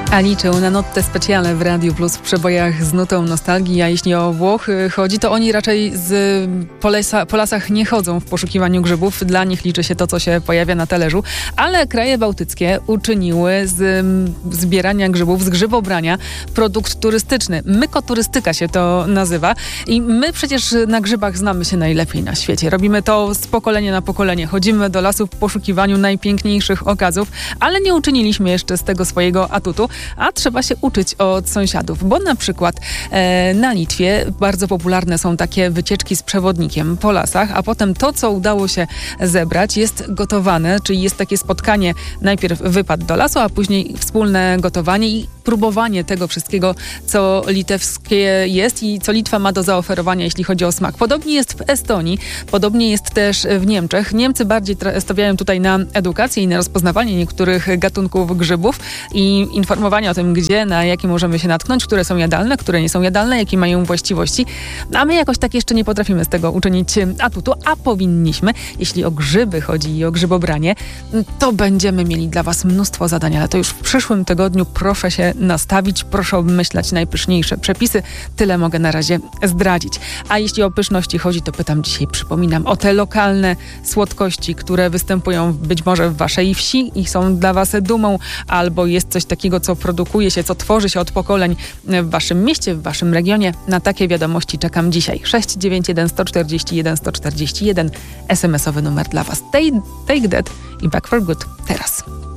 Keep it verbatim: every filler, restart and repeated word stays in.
Alice una notte speciale w Radiu Plus w przebojach z nutą nostalgii, a jeśli o Włochy chodzi, to oni raczej z po, lesa, po lasach nie chodzą w poszukiwaniu grzybów. Dla nich liczy się to, co się pojawia na talerzu, ale kraje bałtyckie uczyniły z zbierania grzybów, z grzybobrania produkt turystyczny. Mykoturystyka się to nazywa i my przecież na grzybach znamy się najlepiej na świecie. Robimy to z pokolenia na pokolenie. Chodzimy do lasu w poszukiwaniu najpiękniejszych okazów, ale nie uczyniliśmy jeszcze z tego swojego atutu. A trzeba się uczyć od sąsiadów, bo na przykład e, na Litwie bardzo popularne są takie wycieczki z przewodnikiem po lasach, a potem to, co udało się zebrać, jest gotowane, czyli jest takie spotkanie, najpierw wypad do lasu, a później wspólne gotowanie i próbowanie tego wszystkiego, co litewskie jest i co Litwa ma do zaoferowania, jeśli chodzi o smak. Podobnie jest w Estonii, podobnie jest też w Niemczech. Niemcy bardziej tra- stawiają tutaj na edukację i na rozpoznawanie niektórych gatunków grzybów i informowanie o tym, gdzie, na jakie możemy się natknąć, które są jadalne, które nie są jadalne, jakie mają właściwości. A my jakoś tak jeszcze nie potrafimy z tego uczynić atutu, a powinniśmy. Jeśli o grzyby chodzi i o grzybobranie, to będziemy mieli dla Was mnóstwo zadań, ale to już w przyszłym tygodniu. Proszę się nastawić, proszę obmyślać najpyszniejsze przepisy. Tyle mogę na razie zdradzić. A jeśli o pyszności chodzi, to pytam dzisiaj, przypominam, o te lokalne słodkości, które występują być może w Waszej wsi i są dla Was dumą, albo jest coś takiego, co produkuje się, co tworzy się od pokoleń w Waszym mieście, w Waszym regionie. Na takie wiadomości czekam dzisiaj. sześć dziewięć jeden jeden cztery jeden jeden cztery jeden. es em esowy numer dla Was. Take, take That i Back for Good teraz.